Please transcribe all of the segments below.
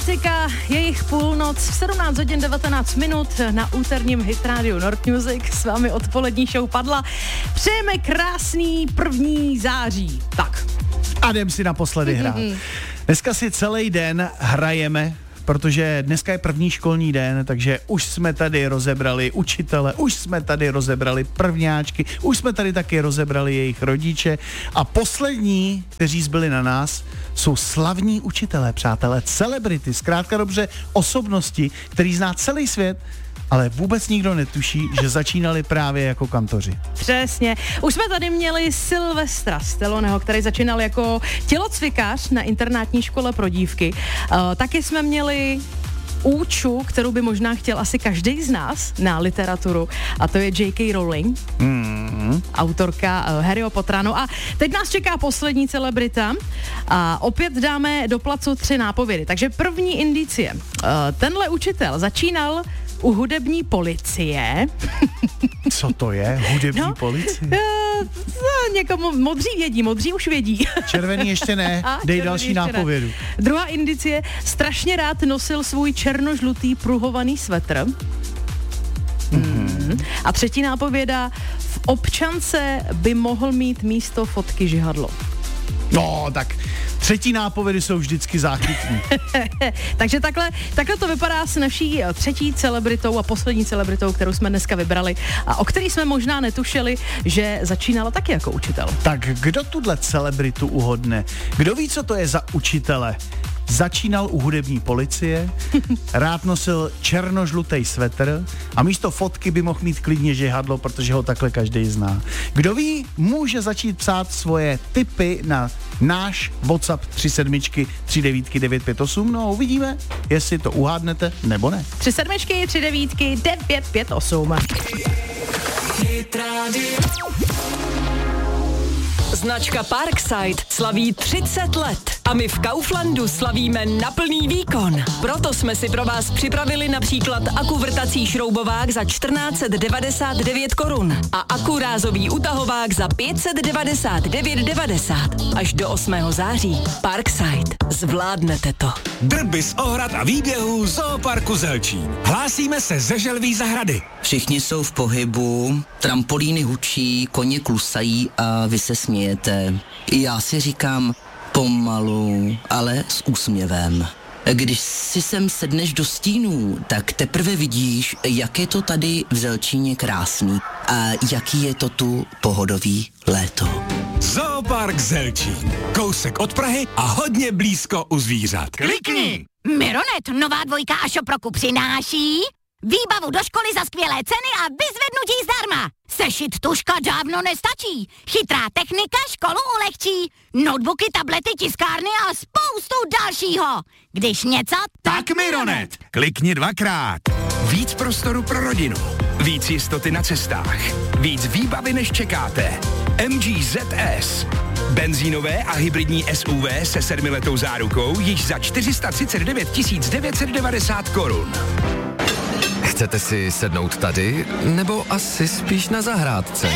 klasika, jejich půlnoc, v 17 hodin 19 minut na úterním Hit Radio Nord Music s vámi odpolední show Padla. Přejeme krásný 1. září. Tak. A jdem si naposledy hrát. Dneska si celý den hrajeme, protože dneska je první školní den, takže už jsme tady rozebrali učitele, už jsme tady rozebrali prvňáčky, už jsme tady taky rozebrali jejich rodiče a poslední, kteří zbyli na nás, jsou slavní učitelé, přátelé, celebrity, zkrátka dobře osobnosti, který zná celý svět, ale vůbec nikdo netuší, že začínali právě jako kantoři. Přesně. Už jsme tady měli Sylvestra Stalloneho, který začínal jako tělocvikář na internátní škole pro dívky. Taky jsme měli Úču, kterou by možná chtěl asi každý z nás na literaturu, a to je J.K. Rowling, autorka Harryho Pottera. No a teď nás čeká poslední celebrita a opět dáme do placu 3 nápovědy. Takže první indicie. Tenhle učitel začínal u hudební policie. Co to je? Hudební policie? Někomu modří už vědí. Červený ještě ne, dej další nápovědu. Ne. Druhá indicie, strašně rád nosil svůj černožlutý pruhovaný svetr. A třetí nápověda, v občance by mohl mít místo fotky žihadlo. No, tak třetí nápovědy jsou vždycky záchytní. Takže takhle to vypadá s naší třetí celebritou a poslední celebritou, kterou jsme dneska vybrali a o který jsme možná netušili, že začínala taky jako učitel. Tak kdo tuhle celebritu uhodne? Kdo ví, co to je za učitele? Začínal u hudební policie, rád nosil černožlutý svetr a místo fotky by mohl mít klidně žihadlo, protože ho takhle každý zná. Kdo ví, může začít psát svoje tipy na náš WhatsApp 37 39 958. No a uvidíme, jestli to uhádnete nebo ne. 37 39 958. Značka Parkside slaví 30 let a my v Kauflandu slavíme na plný výkon. Proto jsme si pro vás připravili například akuvrtací šroubovák za 1499 korun a akurázový utahovák za 599,90. Až do 8. září. Parkside. Zvládnete to. Drby z ohrad a výběhů Zooparku Zelčín. Hlásíme se ze Želví zahrady. Všichni jsou v pohybu, trampolíny hučí, koně klusají a vy se smějete. Já si říkám pomalu, ale s úsměvem. Když si sem sedneš do stínů, tak teprve vidíš, jak je to tady v Zelčíně krásný a jaký je to tu pohodový léto. Zoopark Zelčín. Kousek od Prahy a hodně blízko u zvířat. Klikni! Mironet, nová dvojka a Šoproku přináší výbavu do školy za skvělé ceny a vyzvednutí zdarma. Sešit tužka dávno nestačí. Chytrá technika školu ulehčí. Notebooky, tablety, tiskárny a spoustu dalšího. Když něco, Tak Mironet. Klikni 2krát. Víc prostoru pro rodinu. Víc jistoty na cestách. Víc výbavy, než čekáte. MG ZS. Benzínové a hybridní SUV se 7letou zárukou již za 439 990 korun. Chcete si sednout tady, nebo asi spíš na zahrádce?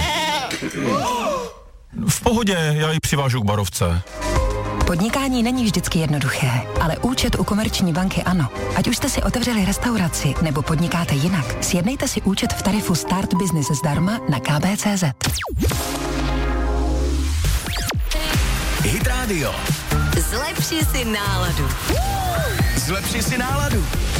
V pohodě, já ji přivážu k barovce. Podnikání není vždycky jednoduché, ale účet u Komerční banky ano. Ať už jste si otevřeli restauraci nebo podnikáte jinak, sjednejte si účet v tarifu Start Business zdarma na kb.cz. Hit Radio. Zlepši si náladu. Zlepši si náladu.